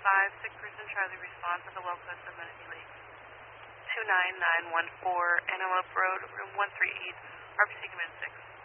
sick person Charlie, respond to the well coast of Menifee Lake. 29914, Antelope Road, room 138, RPC Command 6.